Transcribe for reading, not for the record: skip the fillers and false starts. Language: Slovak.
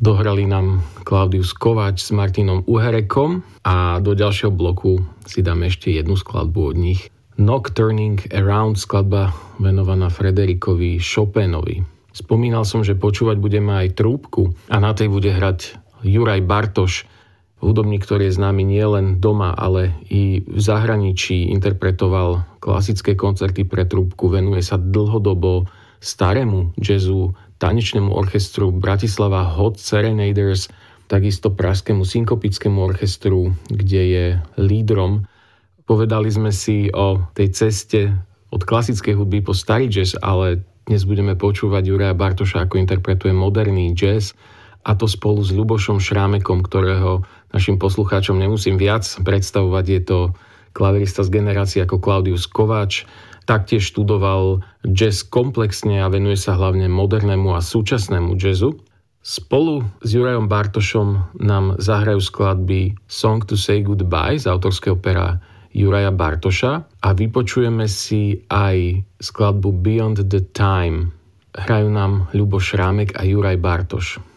Dohrali nám Klaudius Kováč s Martinom Uherekom a do ďalšieho bloku si dáme ešte jednu skladbu od nich. Nocturning Around, skladba venovaná Frederikovi Chopinovi. Spomínal som, že počúvať budeme aj trúbku a na tej bude hrať Juraj Bartoš, hudobník, ktorý je známy nielen doma, ale i v zahraničí. Interpretoval klasické koncerty pre trúbku, venuje sa dlhodobo starému jazzu, tanečnému orchestru Bratislava Hot Serenaders, takisto pražskému synkopickému orchestru, kde je lídrom. Povedali sme si o tej ceste od klasickej hudby po starý jazz, ale dnes budeme počúvať Juraja Bartoša, ako interpretuje moderný jazz, a to spolu s Ľubošom Šrámekom, ktorého našim poslucháčom nemusím viac predstavovať. Je to klavirista z generácie ako Klaudius Kováč. Taktiež študoval jazz komplexne a venuje sa hlavne modernému a súčasnému jazzu. Spolu s Jurajom Bartošom nám zahrajú skladby Song to Say Goodbye z autorského pera Juraja Bartoša a vypočujeme si aj skladbu Beyond the Time. Hrajú nám Ľuboš Šrámek a Juraj Bartoš.